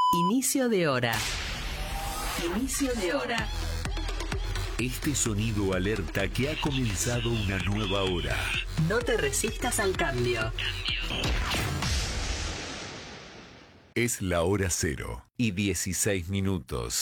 Inicio de hora. Inicio de hora. Este sonido alerta que ha comenzado una nueva hora. No te resistas al cambio. Es la hora 0:16.